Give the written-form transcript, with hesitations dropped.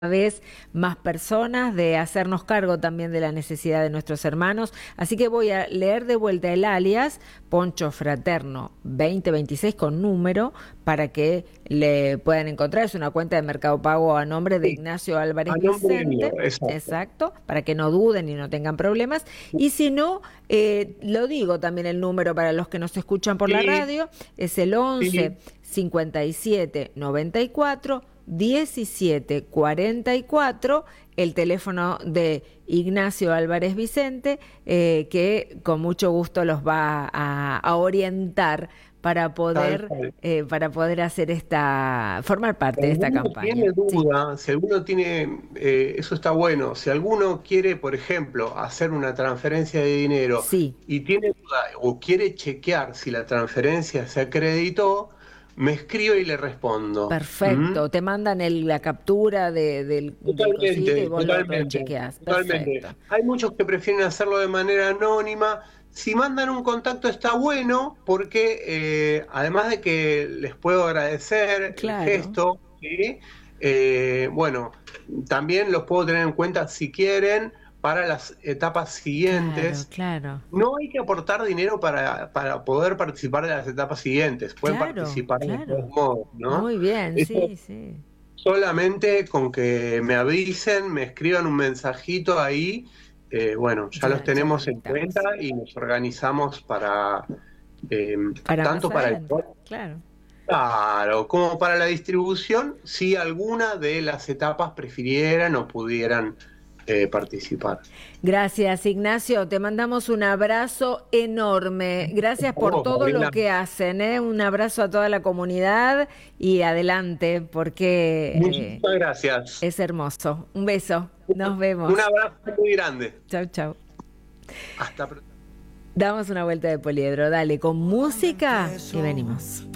vez más personas, de hacernos cargo también de la necesidad de nuestros hermanos. Así que voy a leer de vuelta el alias Poncho Fraterno 2026 con número para que le puedan encontrar. Es una cuenta de Mercado Pago a nombre de Sí, Ignacio Álvarez a nombre mío, Vicente. exacto. Exacto, para que no duden y no tengan problemas. Y si no, lo digo también el número para los que nos escuchan por la Sí, radio, es el 11 sí, 57 94 17 44, el teléfono de Ignacio Álvarez Vicente, que con mucho gusto los va a orientar tal cual. para poder formar parte Si de esta alguno campaña. tiene Sí, duda, si alguno tiene, eso está bueno, si alguno quiere, por ejemplo, hacer una transferencia de dinero sí. y tiene duda o quiere chequear si la transferencia se acreditó, me escribe y le respondo. ¿Mm? Perfecto, te mandan la captura del cosito y Totalmente, vos lo totalmente, chequeás. totalmente. Perfecto. Hay muchos que prefieren hacerlo de manera anónima. Si mandan un contacto está bueno porque además de que les puedo agradecer el Claro, gesto, ¿sí? Bueno, también los puedo tener en cuenta si quieren para las etapas claro, siguientes. claro, No hay que aportar dinero para poder participar de las etapas siguientes. Pueden claro, participar de todos claro. modos, ¿no? Muy bien, Eso sí, sí. solamente con que me avisen, me escriban un mensajito ahí, bueno, ya los Ya tenemos en cuenta conectamos. y nos organizamos para, eh, Para más tanto para el adelante, claro. claro, como para la distribución, si alguna de las etapas prefirieran o pudieran participar. Gracias, Ignacio. Te mandamos un abrazo enorme. Gracias A por vos, todo lo Gabriela, que hacen, ¿eh? Un abrazo a toda la comunidad y adelante, porque muchísimas gracias. es hermoso. Un beso. Nos Un vemos. abrazo muy grande. Chau, chau. Hasta pronto. Damos una vuelta de poliedro. Dale, con Cuando música y empiezo venimos.